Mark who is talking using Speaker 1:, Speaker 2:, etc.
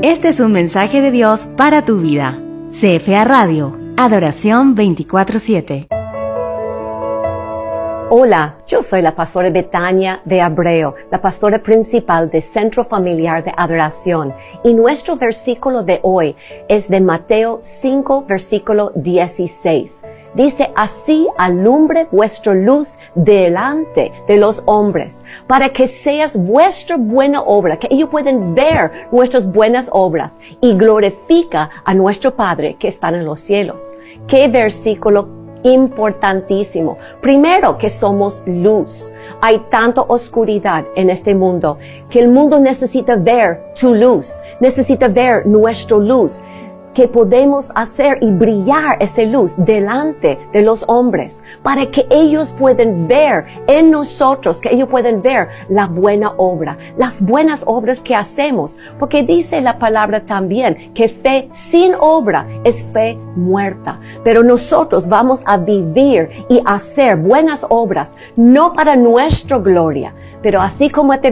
Speaker 1: Este es un mensaje de Dios para tu vida. CFA Radio, Adoración 24/7.
Speaker 2: Hola, yo soy la pastora Betania de Abreu, la pastora principal del Centro Familiar de Adoración. Y nuestro versículo de hoy es de Mateo 5, versículo 16. Dice, así alumbre vuestra luz delante de los hombres, para que seas vuestra buena obra, que ellos pueden ver nuestras buenas obras y glorifica a nuestro Padre que está en los cielos. ¡Qué versículo importantísimo! Primero, que somos luz. Hay tanta oscuridad en este mundo que el mundo necesita ver tu luz, necesita ver nuestra luz, que podemos hacer y brillar esa luz delante de los hombres para que ellos puedan ver en nosotros, que ellos puedan ver la buena obra, las buenas obras que hacemos, porque dice la palabra también que fe sin obra es fe muerta, pero nosotros vamos a vivir y hacer buenas obras, no para nuestra gloria, pero así como este